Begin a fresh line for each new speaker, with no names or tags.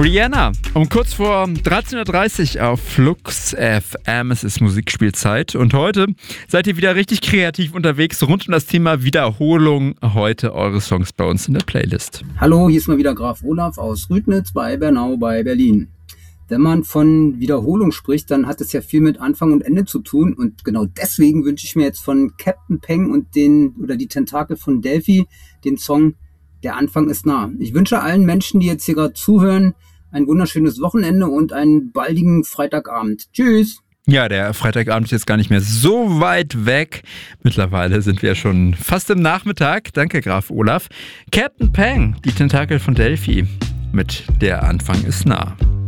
Rihanna, um kurz vor 13.30 Uhr auf Flux FM. Es ist Musikspielzeit und heute seid ihr wieder richtig kreativ unterwegs rund um das Thema Wiederholung. Heute eure Songs bei uns in der Playlist.
Hallo, hier ist mal wieder Graf Olaf aus Rüdnitz bei Bernau bei Berlin. Wenn man von Wiederholung spricht, dann hat es ja viel mit Anfang und Ende zu tun und genau deswegen wünsche ich mir jetzt von Captain Peng und die Tentakel von Delphi den Song Der Anfang ist nah. Ich wünsche allen Menschen, die jetzt hier gerade zuhören, ein wunderschönes Wochenende und einen baldigen Freitagabend. Tschüss!
Ja, der Freitagabend ist jetzt gar nicht mehr so weit weg. Mittlerweile sind wir schon fast im Nachmittag. Danke, Graf Olaf. Captain Peng, die Tentakel von Delphi mit Der Anfang ist nah.